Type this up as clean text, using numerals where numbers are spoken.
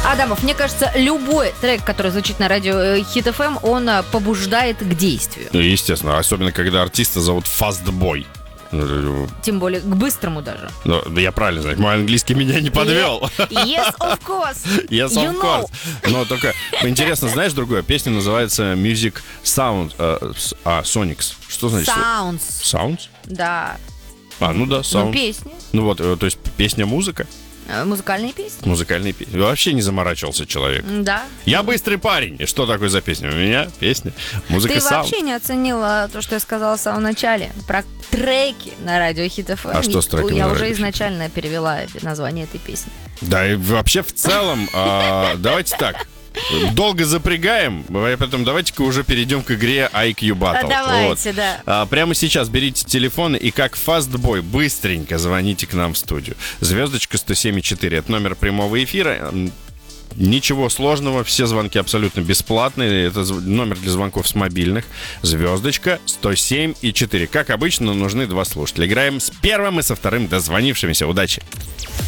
Адамов, мне кажется, любой трек, который звучит на радио Хит ФМ, он побуждает к действию. Естественно, особенно когда артиста зовут Fastboy. Тем более к быстрому даже. Да, я правильно знаю, мой английский меня не подвел. Yes, of course. Yes, of course. Но только интересно, знаешь другое? Песня называется Music Sound, Sonics. Что значит? Sounds? Да. Ну да, Sound. Ну, песни. Ну вот, то есть песня-музыка? Музыкальные песни. Музыкальные песни. Вообще не заморачивался человек. Да. Я быстрый парень. И что такое за песня? У меня песня. Музыка Ты Sound. вообще не оценила то, что я сказала в самом начале. Про треки на радио Хит ФМ. А что с треками Я на уже радио? изначально перевела название этой песни. Да, и вообще в целом, давайте так. Долго запрягаем, поэтому давайте-ка уже перейдем к игре IQ Battle. Давайте, вот. да. Прямо сейчас берите телефон и как Fastboy быстренько звоните к нам в студию. Звездочка 107,4. Это номер прямого эфира. Ничего сложного, все звонки абсолютно бесплатные. Это номер для звонков с мобильных. Звездочка 107,4. Как обычно, нужны два слушателя. Играем с первым и со вторым дозвонившимися. Удачи!